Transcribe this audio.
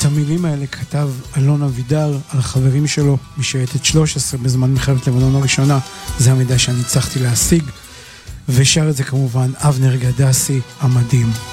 את המילים האלה כתב אלון אבידר על החברים שלו משייטת 13 בזמן מלחמת לבנון הראשונה. זה המידע שאני הצלחתי להשיג, ושר את זה כמובן אבנר גדסי המדהים.